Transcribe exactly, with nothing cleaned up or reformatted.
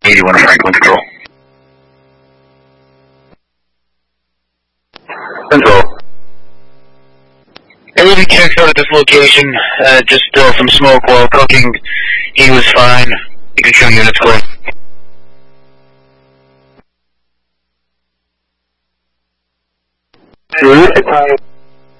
eighty-one Franklin Control. Control. Everything checked out at this location, uh, just uh, some smoke while cooking. He was fine. You can show units going. Unit